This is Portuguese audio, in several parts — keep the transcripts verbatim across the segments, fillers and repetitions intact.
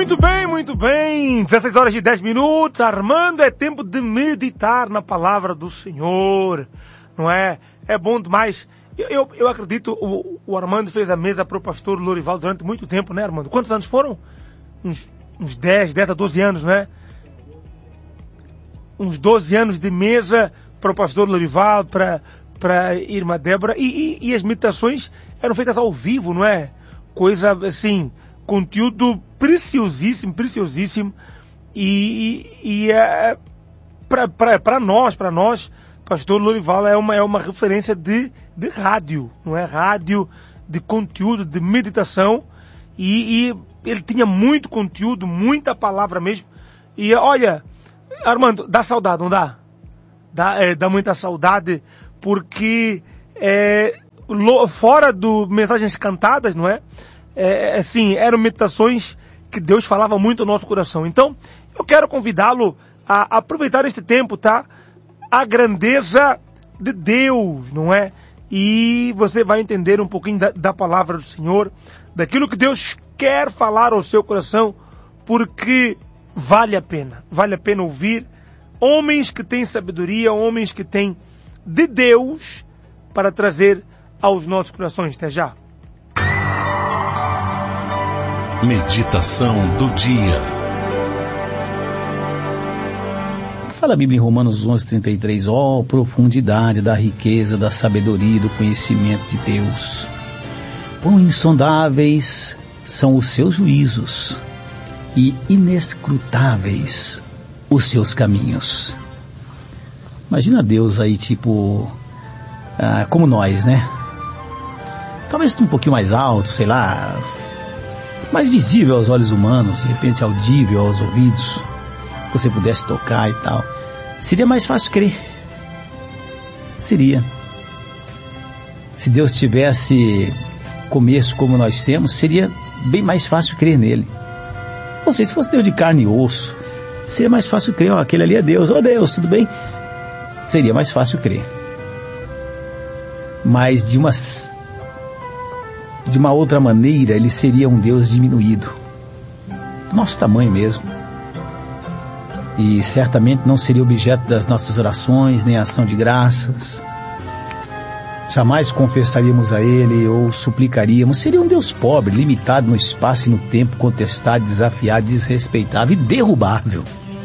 Muito bem, muito bem. dezesseis horas e dez minutos. Armando, é tempo de meditar na palavra do Senhor. Não é? É bom demais. Eu, eu, eu acredito, o, o Armando fez a mesa para o pastor Lorival durante muito tempo, né, Armando? Quantos anos foram? Uns, uns dez, dez a doze anos, né? Uns doze anos de mesa para o pastor Lorival, para para irmã Débora. E, e, e as meditações eram feitas ao vivo, não é? Coisa, assim, conteúdo preciosíssimo, preciosíssimo. E, e, e é, para nós, para nós, pastor Lorival é uma, é uma referência de, de rádio, não é? Rádio, de conteúdo, de meditação. E, e ele tinha muito conteúdo, muita palavra mesmo. E olha, Armando, dá saudade, não dá? Dá, é, dá muita saudade, porque é, lo, fora do mensagens cantadas, não é? É, assim, eram meditações que Deus falava muito no nosso coração. Então, eu quero convidá-lo a aproveitar este tempo, tá? A grandeza de Deus, não é? E você vai entender um pouquinho da, da palavra do Senhor, daquilo que Deus quer falar ao seu coração, porque vale a pena, vale a pena ouvir homens que têm sabedoria, homens que têm de Deus para trazer aos nossos corações. Até já. Meditação do dia. Fala a Bíblia em Romanos onze, trinta e três. Ó, oh, profundidade da riqueza, da sabedoria e do conhecimento de Deus. Quão insondáveis são os seus juízos e inescrutáveis os seus caminhos. Imagina Deus aí, tipo, ah, como nós, né? Talvez um pouquinho mais alto, sei lá, mais visível aos olhos humanos, de repente audível aos ouvidos, que você pudesse tocar e tal. Seria mais fácil crer. Seria. Se Deus tivesse começo como nós temos, seria bem mais fácil crer nele. Ou seja, se fosse Deus de carne e osso, seria mais fácil crer. Ó, aquele ali é Deus. Ó, Deus, tudo bem? Seria mais fácil crer. Mas de uma, de uma outra maneira, ele seria um Deus diminuído. Do nosso tamanho mesmo. E certamente não seria objeto das nossas orações, nem ação de graças. Jamais confessaríamos a Ele ou suplicaríamos. Seria um Deus pobre, limitado no espaço e no tempo, contestado, desafiado, desrespeitável e derrubável.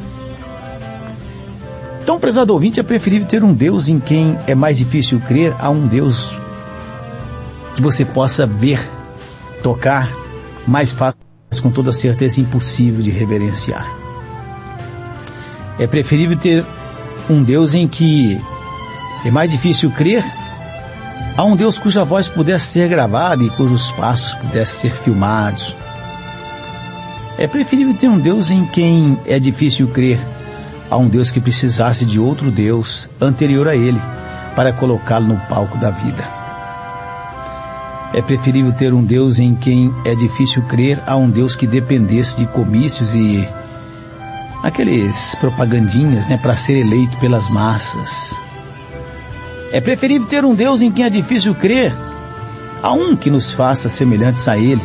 Então, prezado ouvinte, é preferível ter um Deus em quem é mais difícil crer a um Deus que você possa ver, tocar, mais fácil, mas com toda certeza impossível de reverenciar. É preferível ter um Deus em que é mais difícil crer a um Deus cuja voz pudesse ser gravada e cujos passos pudessem ser filmados. É preferível ter um Deus em quem é difícil crer a um Deus que precisasse de outro Deus anterior a ele para colocá-lo no palco da vida. É preferível ter um Deus em quem é difícil crer a um Deus que dependesse de comícios e aqueles propagandinhas, né, para ser eleito pelas massas. É preferível ter um Deus em quem é difícil crer a um que nos faça semelhantes a Ele.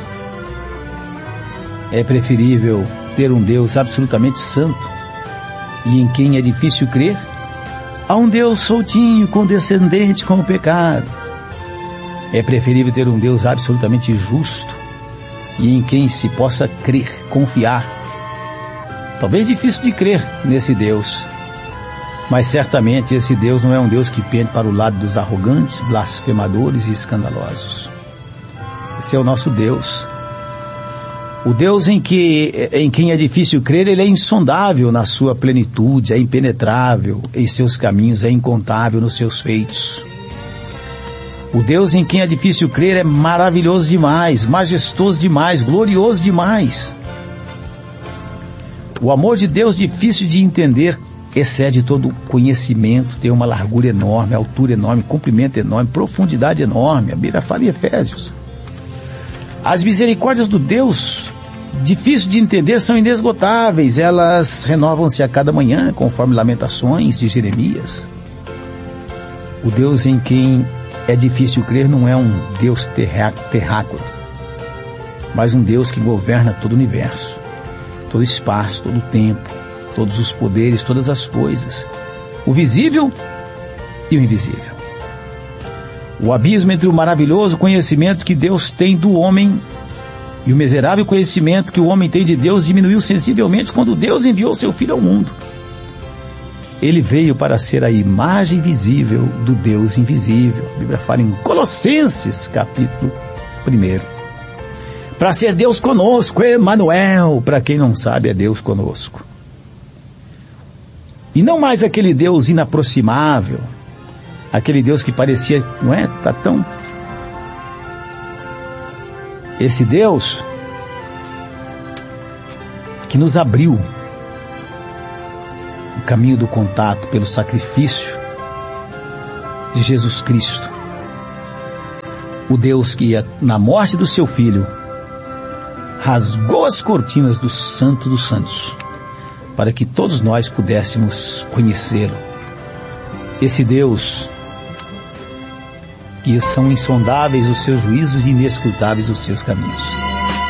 É preferível ter um Deus absolutamente santo e em quem é difícil crer a um Deus soltinho, condescendente com o pecado. É preferível ter um Deus absolutamente justo e em quem se possa crer, confiar. Talvez difícil de crer nesse Deus, mas certamente esse Deus não é um Deus que pende para o lado dos arrogantes, blasfemadores e escandalosos. Esse é o nosso Deus. O Deus em, que, em quem é difícil crer, ele é insondável na sua plenitude, é impenetrável em seus caminhos, é incontável nos seus feitos. O Deus em quem é difícil crer é maravilhoso demais, majestoso demais, glorioso demais. O amor de Deus, difícil de entender, excede todo conhecimento, tem uma largura enorme, altura enorme, comprimento enorme, profundidade enorme. A Bíblia fala em Efésios. As misericórdias do Deus, difícil de entender, são inesgotáveis. Elas renovam-se a cada manhã, conforme Lamentações de Jeremias. O Deus em quem é difícil crer não é um Deus terráqueo, mas um Deus que governa todo o universo. todo o espaço, todo o tempo, todos os poderes, todas as coisas, o visível e o invisível. O abismo entre o maravilhoso conhecimento que Deus tem do homem e o miserável conhecimento que o homem tem de Deus diminuiu sensivelmente quando Deus enviou seu Filho ao mundo. Ele veio para ser a imagem visível do Deus invisível. A Bíblia fala em Colossenses, capítulo primeiro. Para ser Deus conosco, Emanuel, para quem não sabe, é Deus conosco. E não mais aquele Deus inaproximável, aquele Deus que parecia, não é, tá tão... Esse Deus que nos abriu o caminho do contato pelo sacrifício de Jesus Cristo. O Deus que, na morte do seu Filho, rasgou as cortinas do Santo dos Santos, para que todos nós pudéssemos conhecê-lo. Esse Deus que são insondáveis os seus juízos e inescrutáveis os seus caminhos.